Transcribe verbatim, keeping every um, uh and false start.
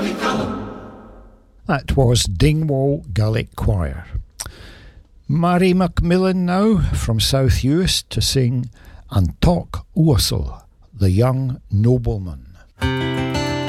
That was Dingwall Gaelic Choir. Mary Macmillan now from South Uist to sing An Tóc Uasal, the Young Nobleman.